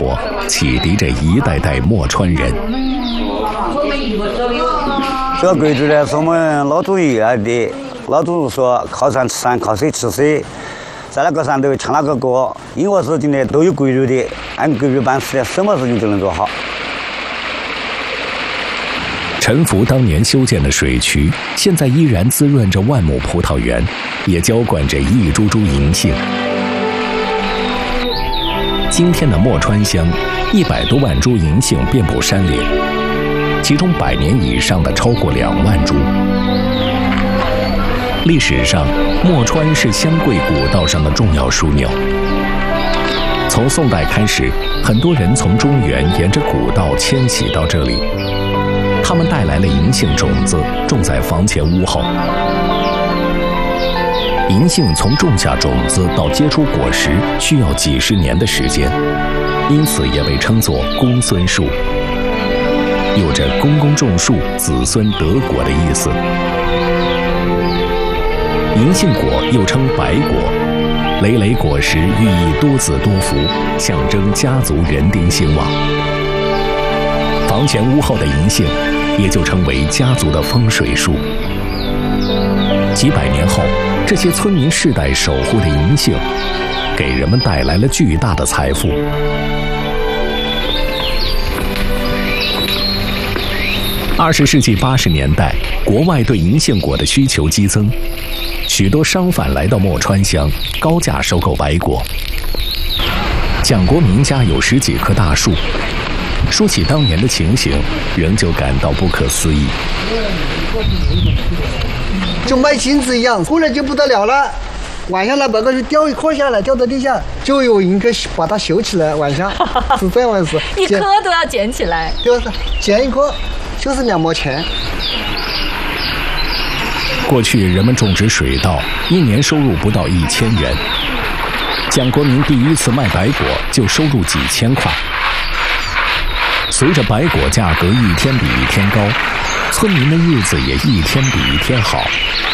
活，启迪着一代代墨川人。 这个贵族呢，是我们老祖遗来的。老祖说靠山吃山，靠水吃水，在那个山头唱那个歌，任何事情呢都有规律的，按规律办事的，什么事情都能做好。 陈福当年修建的水渠，现在依然滋润着万亩葡萄园，也浇灌着一株株银杏。今天的墨川乡，100多万株银杏遍布山岭，其中100年以上的超过2万株。历史上，墨川是湘桂古道上的重要枢纽。从宋代开始，很多人从中原沿着古道迁徙到这里。他们带来了银杏种子，种在房前屋后。银杏从种下种子到结出果实，需要几十年的时间，因此也被称作公孙树，有着公公种树，子孙得果的意思。银杏果又称白果，累累果实寓意多子多福，象征家族人丁兴旺。房前屋后的银杏也就成为家族的风水树。几百年后，这些村民世代守护的银杏，给人们带来了巨大的财富。20世纪80年代，国外对银杏果的需求激增，许多商贩来到墨川乡，高价收购白果。蒋国民家有10几棵大树。说起当年的情形，仍旧感到不可思议。 就卖金子一样，后来就不得了了。晚上那白果就掉一颗下来，掉到地下，就有人把它修起来。晚上是这样回事， 一颗都要捡起来。 就是捡一颗就是2毛钱。 过去人们种植水稻，一年收入不到1000元。蒋国民第一次卖白果就收入几千块。随着白果价格一天比一天高，村民的日子也一天比一天好。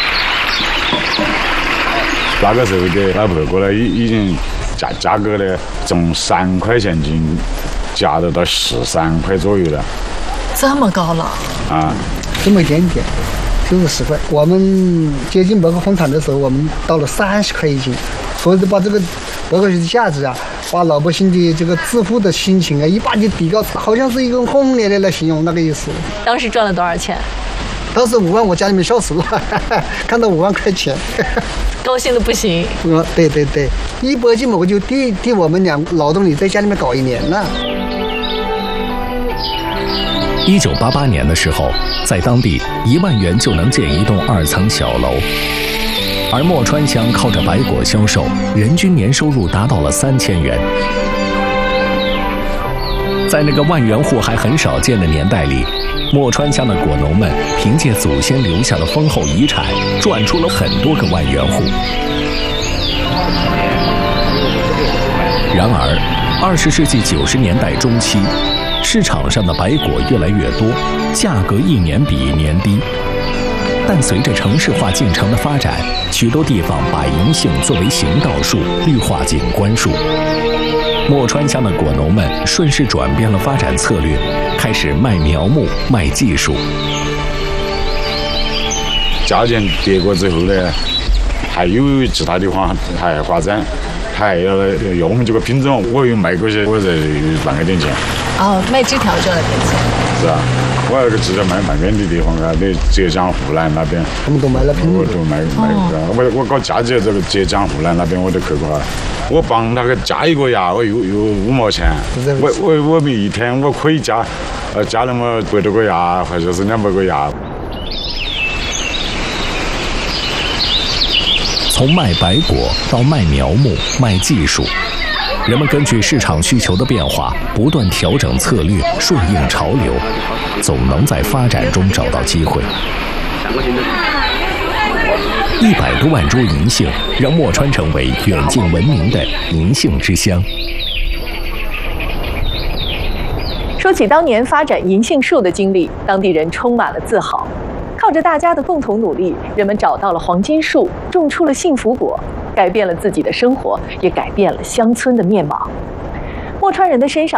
那个时候的那白果呢，已经价格呢从3块钱斤，价到13块左右了。 这么高了啊！这么一点点，就是10块。我们接近白果丰产的时候，我们到了30块一斤，所以就把这个白果的价值啊，把老百姓的这个致富的心情啊，一把就提高，好像是一个轰烈的来形容那个意思。 当时赚了多少钱？ 当时5万，我家里面笑死了，看到5万块钱， 高兴的不行。 对对对，100斤我就抵我们俩劳动力在家里面搞1年了。 1988年的时候，在当地1万元就能建一栋2层小楼。而墨川乡靠着白果销售，人均年收入达到了3000元。在那个万元户还很少见的年代里，墨川乡的果农们凭借祖先留下的丰厚遗产，赚出了很多个万元户。然而，20世纪90年代中期，市场上的白果越来越多，价格一年比一年低。但随着城市化进程的发展，许多地方把银杏作为行道树、绿化景观树。墨川乡的果农们顺势转变了发展策略，开始卖苗木、卖技术。 价钱跌过之后呢，还有其他地方还发展，还要我们这个品种，我又卖过去，我再赚个点钱。 哦，卖枝条赚了点钱。 是啊。我那个直接卖远的地方啊，那浙江湖南那边， 他们都卖了品种， 我都卖。我搞嫁接这个浙江湖南那边我都去过，我帮那个加一个芽，我有5毛钱。我们一天我可以加那么100多个芽，或者是200个芽。 从卖白果到卖苗木、卖技术。人们根据市场需求的变化，不断调整策略，顺应潮流，总能在发展中找到机会。100多万株银杏，让墨川成为远近闻名的银杏之乡。 说起当年发展银杏树的经历，当地人充满了自豪。靠着大家的共同努力，人们找到了黄金树，种出了幸福果，改变了自己的生活，也改变了乡村的面貌。墨川人的身上